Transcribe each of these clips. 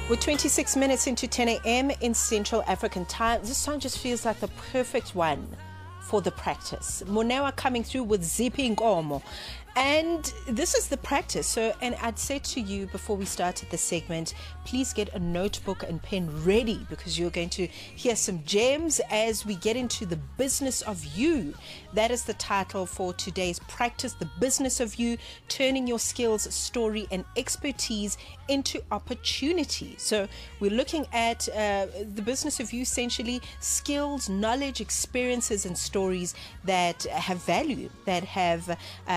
We're 26 minutes into 10 a.m. in Central African time. This song just feels like the perfect one for the practice. Monewa coming through with Zipi Nkomo. And this is the practice. So, and I'd say to you before we started the segment, please get a notebook and pen ready, because you're going to hear some gems as we get into the business of you. That is the title for today's practice, the business of you, turning your skills, story, and expertise into opportunity. So we're looking at the business of you, essentially skills, knowledge, experiences, and stories that have value, that have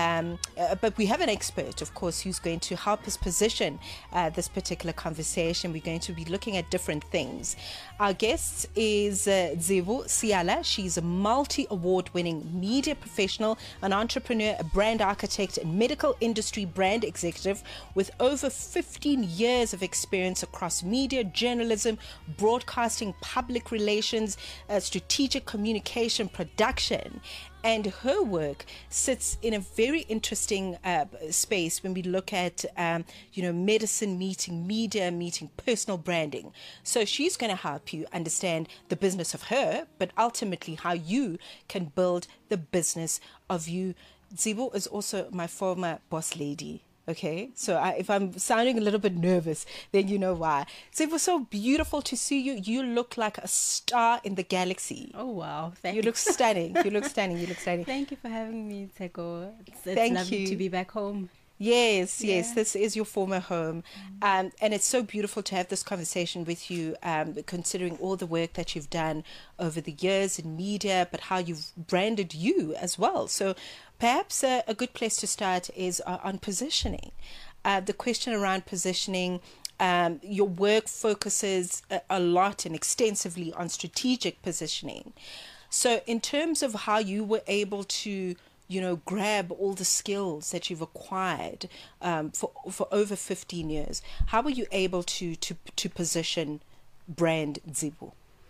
but we have an expert, of course, who's going to help us position this particular conversation. We're going to be looking at different things. Our guest is Dzivu Siala. She's a multi-award winning media professional, an entrepreneur, a brand architect, and medical industry brand executive with over 15 years of experience across media, journalism, broadcasting, public relations, strategic communication, production. And her work sits in a very interesting space when we look at, medicine meeting media, meeting personal branding. So she's going to help you understand the business of her, but ultimately how you can build the business of you. Dzivu is also my former boss lady. Okay, so if I'm sounding a little bit nervous, then you know why. So it was so beautiful to see you. You look like a star in the galaxy. Oh, wow. Thank you. You look stunning. You look stunning. You look stunning. Thank you for having me, Teko. It's Thank lovely you. to be back home. Yes, this is your former home. And it's so beautiful to have this conversation with you, considering all the work that you've done over the years in media, but how you've branded you as well. So perhaps a good place to start is on positioning. The question around positioning, your work focuses a lot and extensively on strategic positioning. So in terms of how you were able to grab all the skills that you've acquired for over 15 years, how were you able to position brand Dzivu?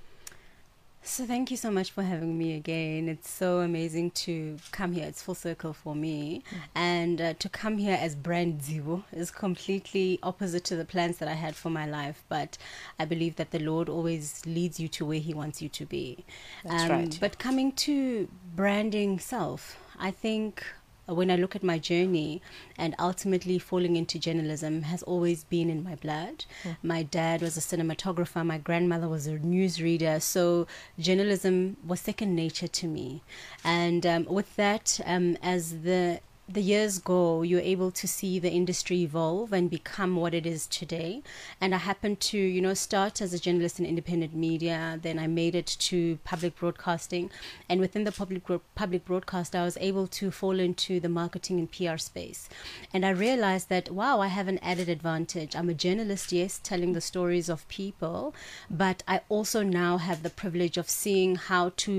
So thank you so much for having me again. It's so amazing to come here. It's full circle for me. And to come here as brand Dzivu is completely opposite to the plans that I had for my life. But I believe that the Lord always leads you to where he wants you to be. That's right. But coming to branding self, I think when I look at my journey and ultimately falling into journalism has always been in my blood. My dad was a cinematographer. My grandmother was a newsreader. So journalism was second nature to me. And with that, as the years go, you're able to see the industry evolve and become what it is today. And I happened to, start as a journalist in independent media. Then I made it to public broadcasting. And within the public broadcast, I was able to fall into the marketing and PR space. And I realized that, wow, I have an added advantage. I'm a journalist, yes, telling the stories of people, but I also now have the privilege of seeing how to